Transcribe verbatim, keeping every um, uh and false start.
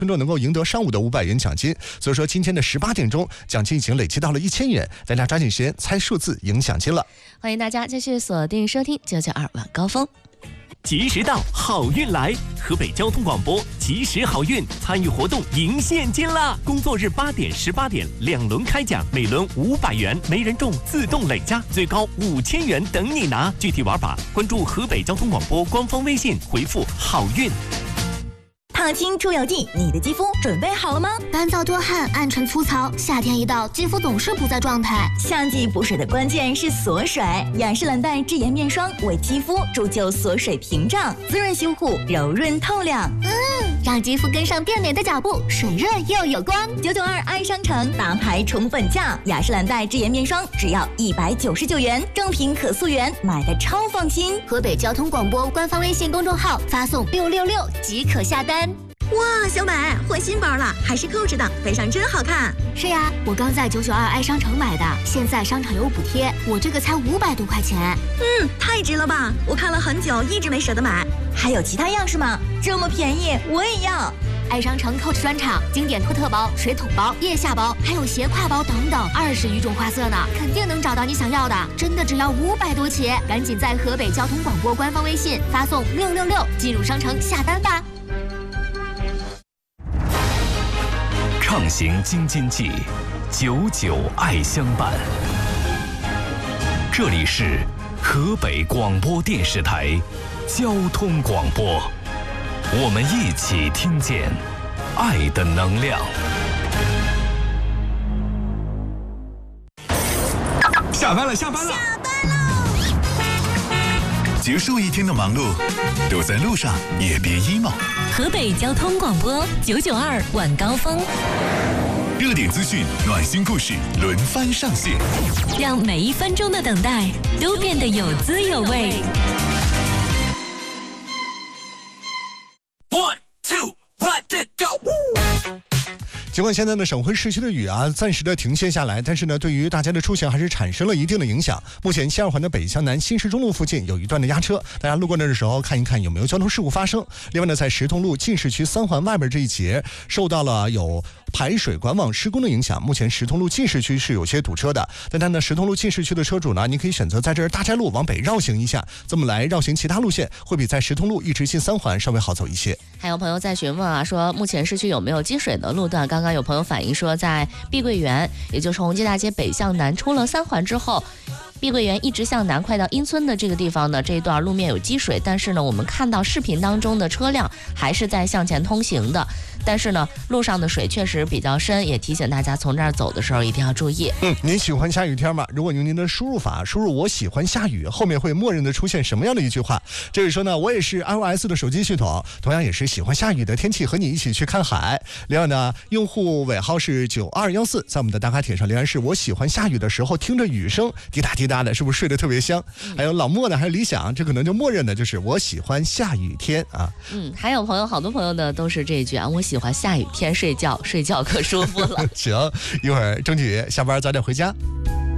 听众能够赢得上午的五百元奖金。所以说今天的十八点钟，奖金已经累积到了一千元，大家抓紧时间猜数字赢奖金了。 欢迎大家继续锁定收听九九二晚高峰。 及时到，好运来！河北交通广播及时好运，参与活动赢现金啦！工作日八点、十八点两轮开奖，每轮五百元，没人中自动累加，最高五千元等你拿。具体玩法，关注河北交通广播官方微信，回复好运。 烫青出油剂，你的肌肤准备好了吗？ 干燥多汗、暗沉粗糙，夏天一到，肌肤总是不在状态。 夏季补水的关键是锁水，雅诗兰黛智颜面霜为肌肤铸就锁水屏障，滋润修护，柔润透亮。 嗯，让肌肤跟上变美的脚步，水润又有光。 九九二爱商城大牌宠粉价，雅诗兰黛智颜面霜只要一百九十九元，正品可溯源，买的超放心。 河北交通广播官方微信公众号发送六六六即可下单。 哇，小美换新包了，还是扣着的，背上真好看。 是呀，我刚在九九二爱商城买的，现在商场有补贴，我这个才五百多块钱。 嗯，太值了吧！我看了很久，一直没舍得买。还有其他样式吗？这么便宜，我也要。 爱商城 Coach 专场，经典托特包、水桶包、腋下包，还有斜挎包等等，二十余种花色呢，肯定能找到你想要的。真的只要五百多起，赶紧在河北交通广播官方微信发送六六六进入商城下单吧。 畅行京津冀，久久爱相伴。这里是河北广播电视台交通广播，我们一起听见爱的能量。 下班了，下班了， 下班喽！ 结束一天的忙碌，都在路上，也别 emo。 河北交通广播九九二晚高峰， 热点资讯、暖心故事轮番上线， 让每一分钟的等待都变得有滋有味。 One two let it go。 尽管现在呢，省会市区的雨啊暂时的停歇下来，但是呢，对于大家的出行还是产生了一定的影响。目前西二环的北向南新市中路附近有一段的压车，大家路过那的时候看一看有没有交通事故发生。另外呢，在石通路进市区三环外边这一节受到了有排水管网施工的影响，目前石通路进市区是有些堵车的。但它呢，石通路进市区的车主呢，你可以选择在这儿大寨路往北绕行一下，这么来绕行其他路线，会比在石通路一直进三环稍微好走一些。 还有朋友在询问啊，说目前市区有没有积水的路段？刚刚有朋友反映说，在碧桂园，也就是红基大街北向南出了三环之后，碧桂园一直向南快到英村的这个地方呢，这一段路面有积水，但是呢，我们看到视频当中的车辆还是在向前通行的。但是呢，路上的水确实比较深，也提醒大家从这儿走的时候一定要注意。 嗯，您喜欢下雨天吗？如果用您的输入法输入我喜欢下雨，后面会默认的出现什么样的一句话？这里说呢，我也是 iOS 的手机系统，同样也是喜欢下雨的天气，和你一起去看海。另外呢，用户尾号是九二一四，在我们的打卡帖上留言是我喜欢下雨的时候听着雨声滴答滴答的，是不是睡得特别香？嗯、还有老莫呢，还有理想，这可能就默认的就是我喜欢下雨天啊。 嗯，还有朋友，好多朋友呢都是这一句啊，我喜欢下雨天睡觉，睡觉可舒服了。 行，一会儿争取下班早点回家。